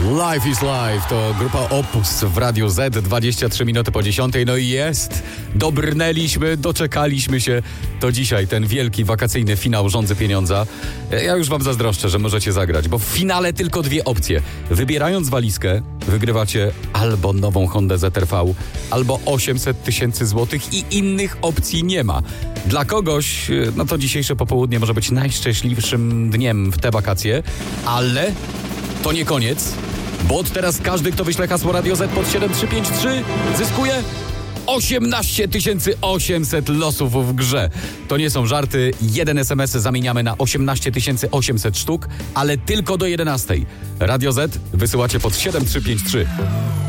Life is Life to grupa Opus w Radiu Z, 23 minuty po 10. No i jest, dobrnęliśmy, doczekaliśmy się. To dzisiaj ten wielki wakacyjny finał Rządzy Pieniądza. Ja już wam zazdroszczę, że możecie zagrać, bo w finale tylko dwie opcje. Wybierając walizkę, wygrywacie albo nową Hondę ZR-V, albo 800 tysięcy złotych i innych opcji nie ma. Dla kogoś, no to dzisiejsze popołudnie może być najszczęśliwszym dniem w te wakacje, ale to nie koniec, bo od teraz każdy, kto wyśle hasło Radio Z pod 7353, zyskuje 18 800 losów w grze. To nie są żarty. Jeden SMS zamieniamy na 18 800 sztuk, ale tylko do 11. Radio Z wysyłacie pod 7353.